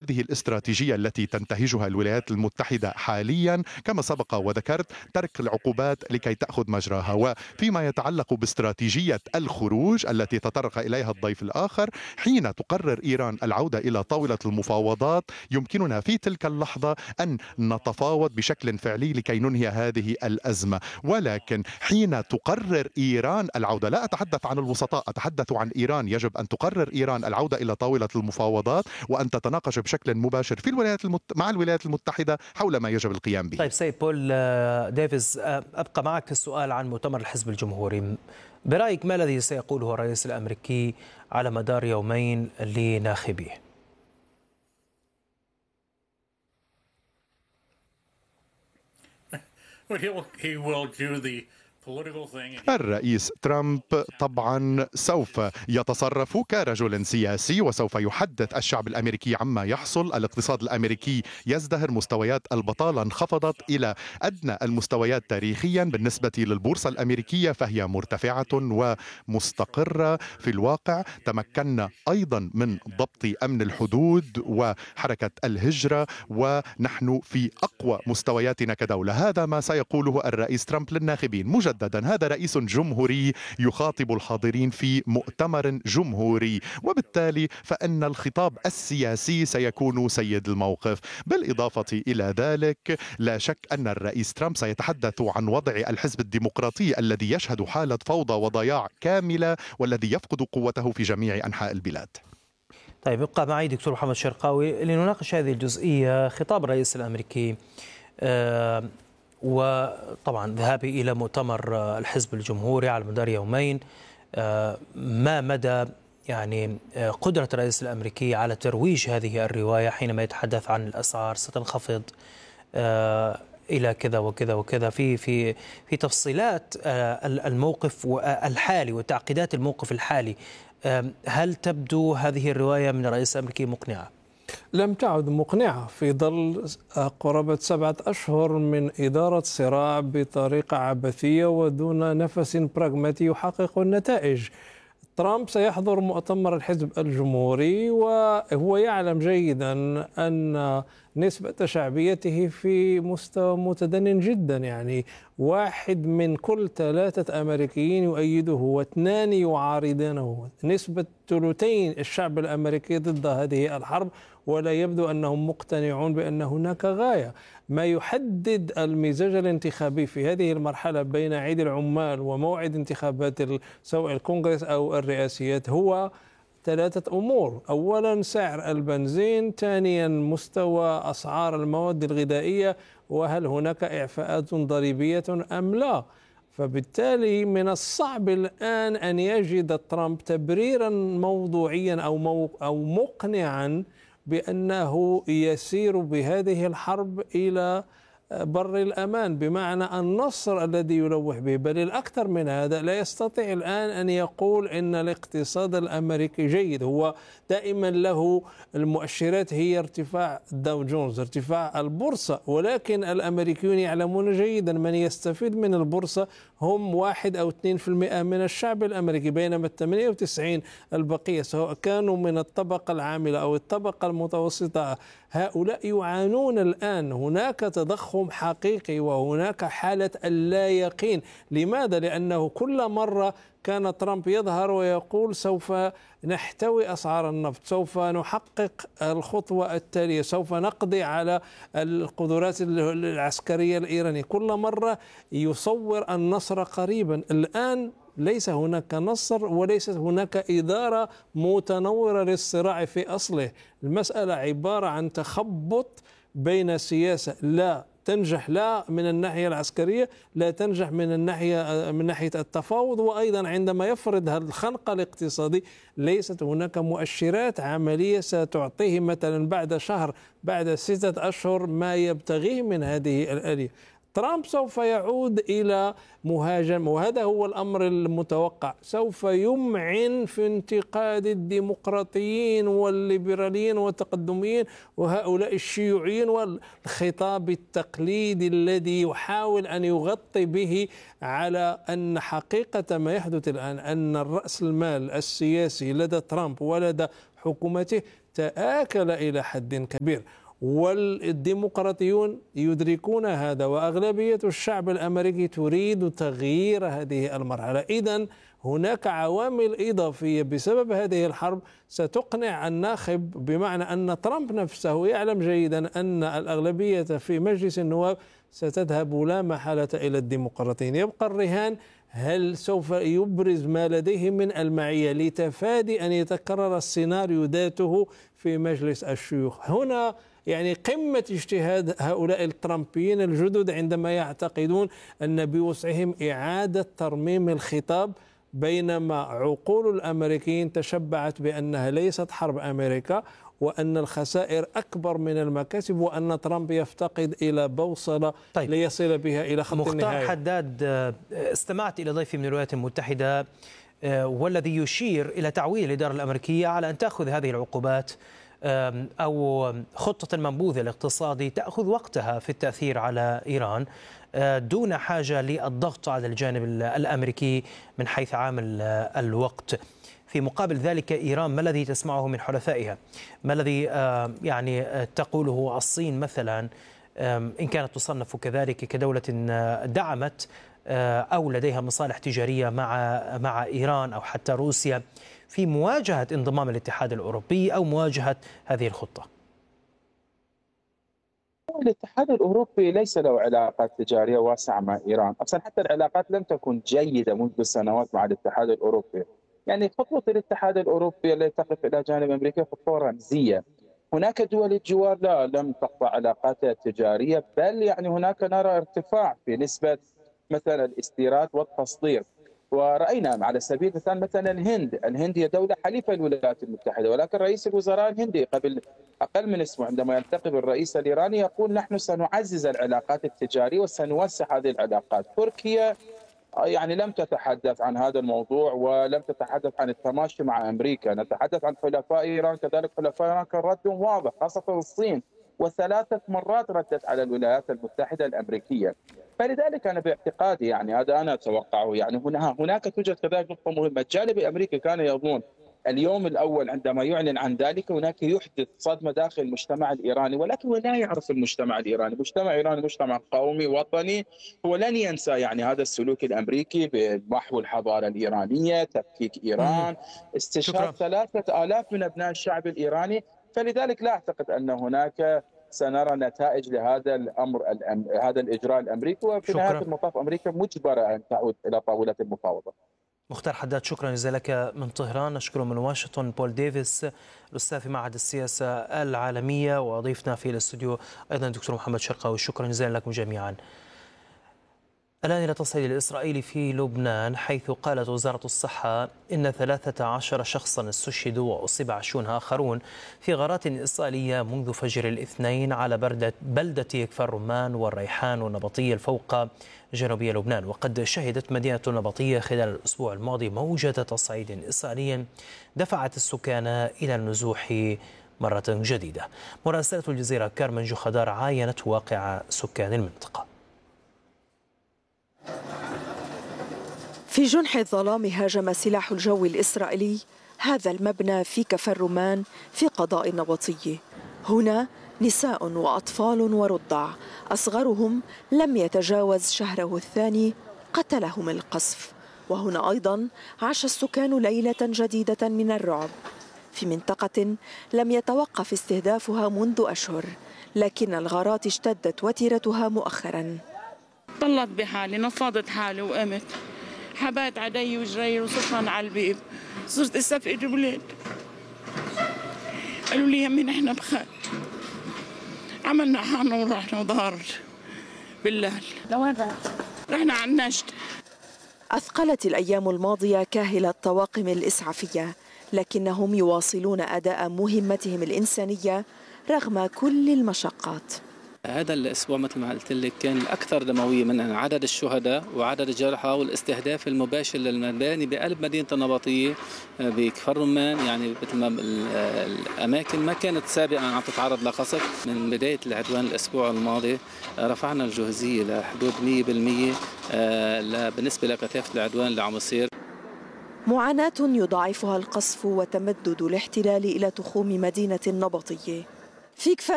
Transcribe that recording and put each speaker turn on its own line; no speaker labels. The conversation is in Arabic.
هذه الاستراتيجية التي تنتهجها الولايات المتحدة حاليا كما سبق وذكرت ترك العقوبات لكي تأخذ مجراها. وفيما يتعلق باستراتيجية الخروج التي تطرق إليها الضيف الآخر، حين تقرر إيران العودة إلى طاولة المفاوضات يمكننا في تلك اللحظة أن نتفاوض بشكل فعلي لكي ننهي هذه الأزمة. ولكن حين تقرر إيران العودة، لا أتحدث عن الوسطاء، أتحدث عن إيران، يجب أن تقرر إيران العودة إلى طاولة المفاوضات وأن تتناقش بشكل مباشر في مع الولايات المتحدة حول ما يجب القيام به.
طيب سيد بول ديفيز، أبقى معك في السؤال عن مؤتمر الحزب الجمهوري. برأيك ما الذي سيقوله الرئيس الأمريكي على مدار يومين لناخبيه؟
الرئيس ترامب طبعا سوف يتصرف كرجل سياسي وسوف يحدث الشعب الأمريكي عما يحصل. الاقتصاد الأمريكي يزدهر، مستويات البطالة انخفضت إلى أدنى المستويات تاريخيا. بالنسبة للبورصة الأمريكية فهي مرتفعة ومستقرة. في الواقع تمكنا أيضا من ضبط أمن الحدود وحركة الهجرة ونحن في أقوى مستوياتنا كدولة. هذا ما سيقوله الرئيس ترامب للناخبين. مجددا هذا رئيس جمهوري يخاطب الحاضرين في مؤتمر جمهوري، وبالتالي فإن الخطاب السياسي سيكون سيد الموقف. بالإضافة إلى ذلك لا شك أن الرئيس ترامب سيتحدث عن وضع الحزب الديمقراطي الذي يشهد حالة فوضى وضياع كاملة والذي يفقد قوته في جميع أنحاء البلاد.
طيب ابقى معي دكتور محمد شرقاوي لنناقش هذه الجزئية. خطاب الرئيس الأمريكي وطبعا ذهابي إلى مؤتمر الحزب الجمهوري على مدار يومين، ما مدى يعني قدرة الرئيس الأمريكي على ترويج هذه الرواية حينما يتحدث عن الأسعار ستنخفض إلى كذا وكذا وكذا في تفصيلات الموقف الحالي وتعقيدات الموقف الحالي؟ هل تبدو هذه الرواية من الرئيس الأمريكي مقنعة؟
لم تعد مقنعة في ظل قرابة 7 أشهر من إدارة صراع بطريقة عبثية ودون نفس براغماتي يحقق النتائج. ترامب سيحضر مؤتمر الحزب الجمهوري وهو يعلم جيدا أن نسبة شعبيته في مستوى متدن جدا، يعني 1 من كل 3 أمريكيين يؤيده و2 يعارضونه. نسبة 2/3 الشعب الأمريكي ضد هذه الحرب، ولا يبدو أنهم مقتنعون بأن هناك غاية. ما يحدد المزاج الانتخابي في هذه المرحلة بين عيد العمال وموعد انتخابات سواء الكونغرس أو الرئاسيات هو 3 أمور: أولا سعر البنزين، ثانيا مستوى أسعار المواد الغذائية، وهل هناك إعفاءات ضريبية أم لا. فبالتالي من الصعب الآن أن يجد ترامب تبريرا موضوعيا أو مقنعا بأنه يسير بهذه الحرب إلى بر الأمان، بمعنى النصر الذي يلوح به. بل الأكثر من هذا، لا يستطيع الآن أن يقول إن الاقتصاد الأمريكي جيد. هو دائما له المؤشرات هي ارتفاع داو جونز، ارتفاع البورصة، ولكن الأمريكيون يعلمون جيدا من يستفيد من البورصة هم 1 أو 2% من الشعب الأمريكي، بينما 98 البقية سواء كانوا من الطبقة العاملة أو الطبقة المتوسطة هؤلاء يعانون الآن. هناك تضخم حقيقي وهناك حالة اللا يقين. لماذا؟ لأنه كل مرة كان ترامب يظهر ويقول سوف نحتوي أسعار النفط، سوف نحقق الخطوة التالية، سوف نقضي على القدرات العسكرية الإيرانية. كل مرة يصور النصر قريبا. الآن ليس هناك نصر وليست هناك إدارة متنورة للصراع في أصله. المسألة عبارة عن تخبط بين سياسة لا تنجح لا من الناحية العسكرية، لا تنجح من ناحية التفاوض، وأيضا عندما يفرض الخنق الاقتصادي ليست هناك مؤشرات عملية ستعطيه مثلا بعد شهر، بعد 6 أشهر ما يبتغيه من هذه الآلية. ترامب سوف يعود إلى مهاجم، وهذا هو الأمر المتوقع. سوف يمعن في انتقاد الديمقراطيين والليبراليين والتقدميين وهؤلاء الشيوعيين والخطاب التقليدي الذي يحاول أن يغطي به على أن حقيقة ما يحدث الآن أن الرأس المال السياسي لدى ترامب ولدى حكومته تآكل إلى حد كبير، والديمقراطيون يدركون هذا، وأغلبية الشعب الأمريكي تريد تغيير هذه المرحلة. إذن هناك عوامل إضافية بسبب هذه الحرب ستقنع الناخب، بمعنى أن ترامب نفسه يعلم جيدا أن الأغلبية في مجلس النواب ستذهب لا محالة إلى الديمقراطيين. يبقى الرهان هل سوف يبرز ما لديه من المعية لتفادي أن يتكرر السيناريو ذاته في مجلس الشيوخ. هنا يعني قمة اجتهاد هؤلاء الترامبيين الجدد عندما يعتقدون أن بوسعهم إعادة ترميم الخطاب، بينما عقول الأمريكيين تشبعت بأنها ليست حرب أمريكا، وأن الخسائر أكبر من المكاسب، وأن ترامب يفتقد إلى بوصلة ليصل بها إلى خط النهاية.
مختار حداد، استمعت إلى ضيفي من الولايات المتحدة والذي يشير إلى تعويل الإدارة الأمريكية على أن تأخذ هذه العقوبات أو خطة المنبوذ الاقتصادي تأخذ وقتها في التأثير على إيران دون حاجة للضغط على الجانب الأمريكي من حيث عامل الوقت. في مقابل ذلك إيران ما الذي تسمعه من حلفائها؟ ما الذي يعني تقوله الصين مثلا، إن كانت تصنف كذلك كدولة دعمت أو لديها مصالح تجارية مع إيران أو حتى روسيا في مواجهة انضمام الاتحاد الأوروبي أو مواجهة هذه الخطة؟
الاتحاد الأوروبي ليس له علاقات تجارية واسعة مع إيران، أصلا حتى العلاقات لم تكن جيدة منذ سنوات مع الاتحاد الأوروبي. يعني خطوة الاتحاد الأوروبي التي تقف إلى جانب أمريكا خطوة رمزية. هناك دول الجوار لا لم تقطع علاقاتها التجارية، بل يعني هناك نرى ارتفاع في نسبة مثلا الاستيراد والتصدير. ورأينا على سبيل المثال مثلا الهند هي دولة حليفة للولايات المتحدة، ولكن رئيس الوزراء الهندي قبل أقل من أسبوع عندما يلتقي بالرئيس الإيراني يقول نحن سنعزز العلاقات التجارية وسنوسع هذه العلاقات. تركيا يعني لم تتحدث عن هذا الموضوع ولم تتحدث عن التماشي مع أمريكا. نتحدث عن حلفاء إيران، كذلك حلفاء إيران كان ردهم واضح، خاصة الصين، وثلاثة مرات ردت على الولايات المتحدة الأمريكية. فلذلك أنا باعتقادي يعني هذا أنا أتوقعه، يعني هناك توجد كذلك نقطة مهمة. الجانب الأمريكي كان يظن اليوم الأول عندما يعلن عن ذلك هناك يحدث صدمة داخل المجتمع الإيراني، ولكن هو لا يعرف المجتمع الإيراني. المجتمع الإيراني مجتمع قومي وطني، هو لن ينسى يعني هذا السلوك الأمريكي بمحو الحضارة الإيرانية، تفكيك إيران، استشهاد 3000 من أبناء الشعب الإيراني. فلذلك لا أعتقد أن هناك سنرى نتائج لهذا الأمر هذا الإجراء الأمريكي، وفي نهاية المطاف أمريكا مجبرة أن تعود إلى طاولة المفاوضة.
مختار حداد، شكرا جزيلا لك من طهران. نشكر من واشنطن بول ديفيس الأستاذ في معهد السياسة العالمية، وضيفنا في الاستوديو أيضا الدكتور محمد شرقاوي. شكرا جزيلا لكم جميعا. الآن إلى التصعيد الإسرائيلي في لبنان، حيث قالت وزارة الصحة إن 13 شخصا استشهدوا وأصيب 20 آخرون في غارات إسرائيلية منذ فجر الاثنين على بلدة كفر الرمان والريحان والنبطية الفوق جنوبي لبنان. وقد شهدت مدينة النبطية خلال الأسبوع الماضي موجة تصعيد إسرائيلي دفعت السكان إلى النزوح مرة جديدة. مراسلة الجزيرة كارمن جوخدار عاينت واقع سكان المنطقة.
في جنح الظلام هاجم سلاح الجو الإسرائيلي هذا المبنى في كفر الرمان في قضاء النبطية. هنا نساء وأطفال ورضع أصغرهم لم يتجاوز شهره الثاني قتلهم القصف. وهنا أيضا عاش السكان ليلة جديدة من الرعب في منطقة لم يتوقف استهدافها منذ أشهر، لكن الغارات اشتدت وتيرتها مؤخرا.
طلعت بحالي، نفضت حالي وقمت، حبات عدي وجري وصفن على البيب، صرت استفقد الولاد. قالوا لي يمي نحن بخير. عملنا حالنا ورحنا وظهر بالليل. لوين رحنا على النجد.
أثقلت الأيام الماضية كاهل الطواقم الإسعافية، لكنهم يواصلون أداء مهمتهم الإنسانية رغم كل المشقات.
هذا الأسبوع مثل ما قلت لك كان الأكثر دموية من عدد الشهداء وعدد الجرحى والاستهداف المباشر للمباني بقلب مدينة النبطية بكفر الرمان. يعني مثل ما الأماكن ما كانت سابقا عم تتعرض لقصف. من بداية العدوان الأسبوع الماضي رفعنا الجهزية لحدود 100% بالنسبة لكثافة العدوان اللي عم يصير.
معاناة يضاعفها القصف وتمدد الاحتلال إلى تخوم مدينة النبطية. في كفر